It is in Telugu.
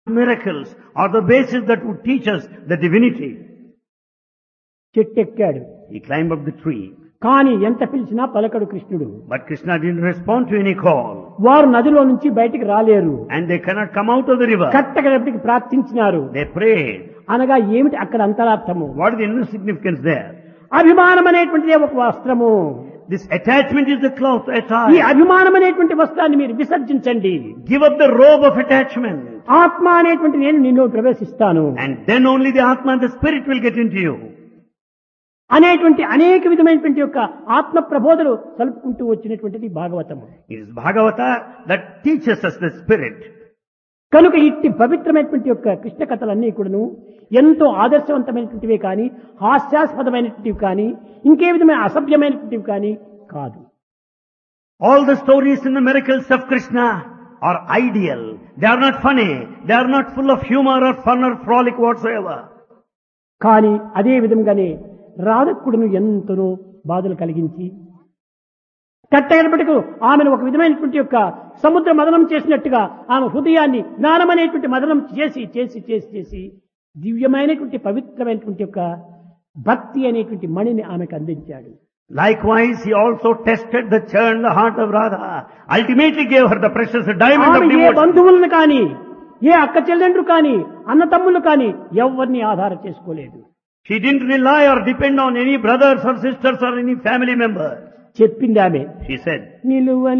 Miracles are the basis that would teach us the divinity. చెట్టెక్కాడు. He climbed up the tree, కానీ ఎంత పిలిచినా పలకడు కృష్ణుడు. but Krishna didn't respond to any call, వారు నదిలో నుంచి బయటికి రాలేరు. and they cannot come out of the river. కట్టగడపటికి ప్రార్థించినారు. They prayed. అనగా ఏమిటి అక్కడ అంతరార్థము? What is the inner significance there? అభిమానం అనేటువంటిదే ఒక వస్త్రము. This attachment is the cloth ఈ attire. అభిమానం అనేటువంటి వస్త్రాన్ని మీరు విసర్జించండి. Give up the robe of attachment, ఆత్మ అనేటువంటి నేను నిన్ను ప్రవేశిస్తాను and then only the Atma and the Spirit will get into you. అనేటువంటి అనేక విధమైనటువంటి యొక్క ఆత్మ ప్రబోధలు సలుపుకుంటూ వచ్చినటువంటిది భాగవతము. It is Bhagavata that teaches us the Spirit. కనుక ఇట్టి పవిత్రమైనటువంటి యొక్క కృష్ణ కథలన్నీ కూడాను ఎంతో ఆదర్శవంతమైనటువంటివే కానీ హాస్యాస్పదమైనటువంటివి కానీ ఇంకే విధమైన అసభ్యమైనటువంటివి కానీ కాదు. All the stories in the miracles of Krishna are ideal. They are not funny. They are not full of humor or fun or frolic whatsoever. కానీ అదే విధంగానే రాధకుడును ఎంతనో బాధలు కలిగించి కట్టేటప్పటికు ఆమెను ఒక విధమైనటువంటి యొక్క సముద్ర మదనం చేసినట్టుగా ఆమె హృదయాన్ని జ్ఞానం అనేటువంటి మదనం చేసి చేసి చేసి చేసి దివ్యమైనటువంటి పవిత్రమైనటువంటి యొక్క భక్తి అనేటువంటి మణిని ఆమెకు అందించాడు. Likewise, he also tested the churn, the heart of Radha. Ultimately gave her the precious diamond of ఆమె ఏ devotion. బంధువులను కానీ ఏ అక్క చెల్లెండ్రు కానీ అన్న తమ్ముళ్ళు కానీ ఎవరిని ఆధారం చేసుకోలేదు. She didn't rely or depend on any brothers or sisters or any family members. చెప్పింది ఆమె She said, నిలువ